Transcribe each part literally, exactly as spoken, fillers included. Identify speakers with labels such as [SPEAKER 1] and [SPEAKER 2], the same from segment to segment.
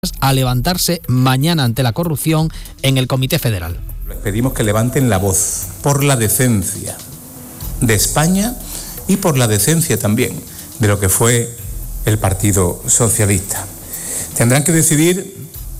[SPEAKER 1] a levantarse mañana ante la corrupción en el Comité Federal.
[SPEAKER 2] Les pedimos que levanten la voz por la decencia de España y por la decencia también de lo que fue el Partido Socialista. Tendrán que decidir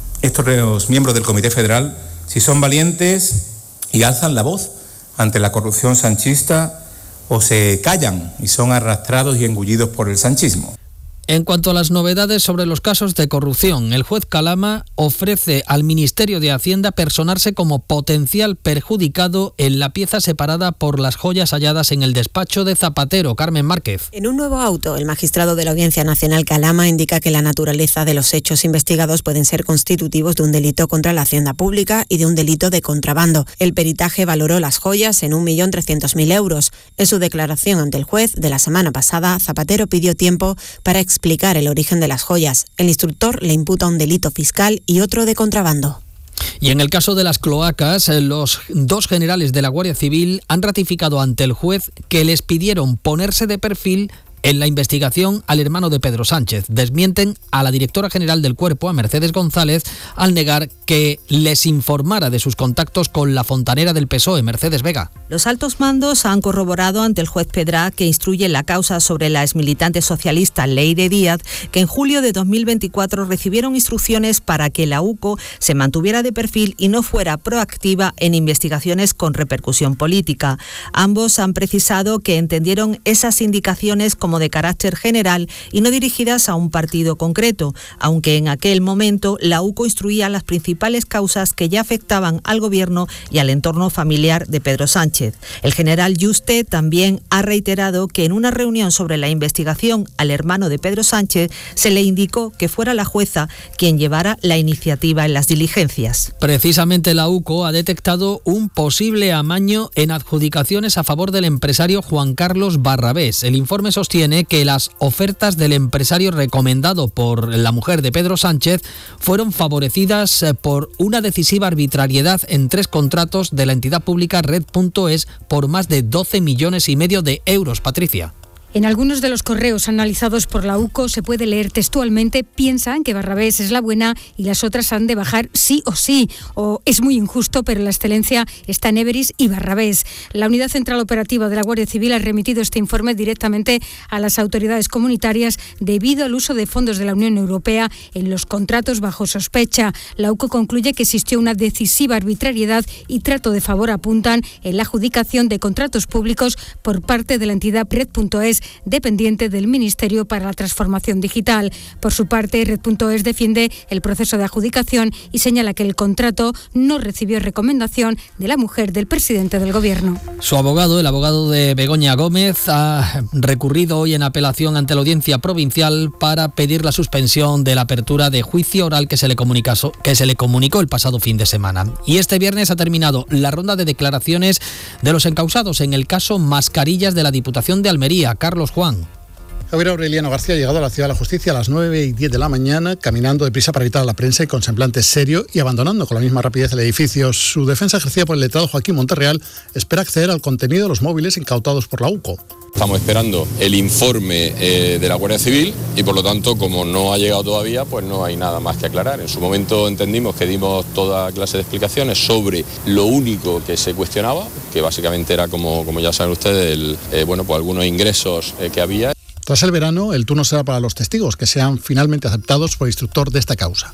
[SPEAKER 2] estos miembros del Comité Federal si son valientes y alzan la voz ante la corrupción sanchista o se callan y son arrastrados y engullidos por el sanchismo.
[SPEAKER 1] En cuanto a las novedades sobre los casos de corrupción, el juez Calama ofrece al Ministerio de Hacienda personarse como potencial perjudicado en la pieza separada por las joyas halladas en el despacho de Zapatero. Carmen Márquez.
[SPEAKER 3] En un nuevo auto, el magistrado de la Audiencia Nacional Calama indica que la naturaleza de los hechos investigados pueden ser constitutivos de un delito contra la hacienda pública y de un delito de contrabando. El peritaje valoró las joyas en un millón trescientos mil euros. En su declaración ante el juez de la semana pasada, Zapatero pidió tiempo para explicar explicar el origen de las joyas. El instructor le imputa un delito fiscal y otro de contrabando.
[SPEAKER 1] Y en el caso de las cloacas, los dos generales de la Guardia Civil han ratificado ante el juez que les pidieron ponerse de perfil en la investigación al hermano de Pedro Sánchez. Desmienten a la directora general del Cuerpo, a Mercedes González, al negar que les informara de sus contactos con la fontanera del P S O E, Mercedes Vega.
[SPEAKER 4] Los altos mandos han corroborado ante el juez Pedrá, que instruye la causa sobre la exmilitante socialista Leire Díaz, que en julio de dos mil veinticuatro recibieron instrucciones para que la U C O se mantuviera de perfil y no fuera proactiva en investigaciones con repercusión política. Ambos han precisado que entendieron esas indicaciones como de carácter general y no dirigidas a un partido concreto, aunque en aquel momento la U C O instruía las principales causas que ya afectaban al gobierno y al entorno familiar de Pedro Sánchez. El general Yuste también ha reiterado que en una reunión sobre la investigación al hermano de Pedro Sánchez se le indicó que fuera la jueza quien llevara la iniciativa en las diligencias.
[SPEAKER 1] Precisamente la U C O ha detectado un posible amaño en adjudicaciones a favor del empresario Juan Carlos Barrabés. El informe sostiene que las ofertas del empresario recomendado por la mujer de Pedro Sánchez fueron favorecidas por una decisiva arbitrariedad en tres contratos de la entidad pública Red punto es por más de doce millones y medio de euros. Patricia.
[SPEAKER 5] En algunos de los correos analizados por la U C O se puede leer textualmente: piensan que Barrabés es la buena y las otras han de bajar sí o sí, o es muy injusto pero la excelencia está en Everis y Barrabés. La Unidad Central Operativa de la Guardia Civil ha remitido este informe directamente a las autoridades comunitarias debido al uso de fondos de la Unión Europea en los contratos bajo sospecha. La U C O concluye que existió una decisiva arbitrariedad y trato de favor, apuntan, en la adjudicación de contratos públicos por parte de la entidad Red punto es, dependiente del Ministerio para la Transformación Digital. Por su parte, Red punto es defiende el proceso de adjudicación y señala que el contrato no recibió recomendación de la mujer del presidente del Gobierno.
[SPEAKER 1] Su abogado, el abogado de Begoña Gómez, ha recurrido hoy en apelación ante la Audiencia Provincial para pedir la suspensión de la apertura de juicio oral que se le comunicó, que se le comunicó el pasado fin de semana. Y este viernes ha terminado la ronda de declaraciones de los encausados en el caso Mascarillas de la Diputación de Almería. Carlos Juan.
[SPEAKER 6] Javier Aureliano García ha llegado a la Ciudad de la Justicia a las nueve y diez de la mañana, caminando deprisa para evitar a la prensa y con semblante serio, y abandonando con la misma rapidez el edificio. Su defensa, ejercida por el letrado Joaquín Monterreal, espera acceder al contenido de los móviles incautados por la U C O.
[SPEAKER 7] Estamos esperando el informe eh, de la Guardia Civil y, por lo tanto, como no ha llegado todavía, pues no hay nada más que aclarar. En su momento entendimos que dimos toda clase de explicaciones sobre lo único que se cuestionaba, que básicamente era, como, como ya saben ustedes, el, eh, bueno, pues algunos ingresos eh, que había.
[SPEAKER 6] Tras el verano, el turno será para los testigos, que sean finalmente aceptados por el instructor de esta causa.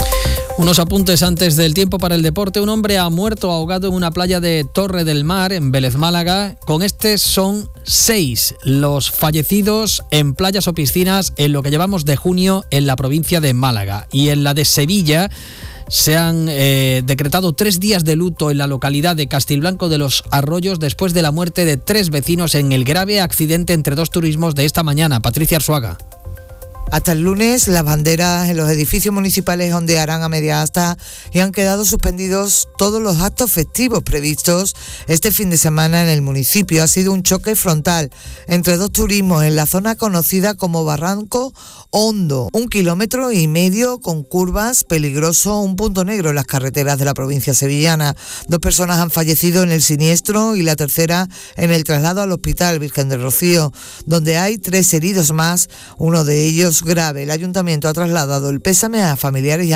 [SPEAKER 1] Unos apuntes antes del tiempo para el deporte. Un hombre ha muerto ahogado en una playa de Torre del Mar, en Vélez, Málaga. Con este son seis los fallecidos en playas o piscinas en lo que llevamos de junio en la provincia de Málaga. Y en la de Sevilla se han eh, decretado tres días de luto en la localidad de Castilblanco de los Arroyos después de la muerte de tres vecinos en el grave accidente entre dos turismos de esta mañana. Patricia Arzuaga.
[SPEAKER 8] Hasta el lunes, las banderas en los edificios municipales ondearán a media asta y han quedado suspendidos todos los actos festivos previstos este fin de semana en el municipio. Ha sido un choque frontal entre dos turismos en la zona conocida como Barranco Hondo, un kilómetro y medio con curvas, peligroso, un punto negro en las carreteras de la provincia sevillana. Dos personas han fallecido en el siniestro y la tercera en el traslado al Hospital Virgen del Rocío, donde hay tres heridos más, uno de ellos grave. El ayuntamiento ha trasladado el pésame a familiares y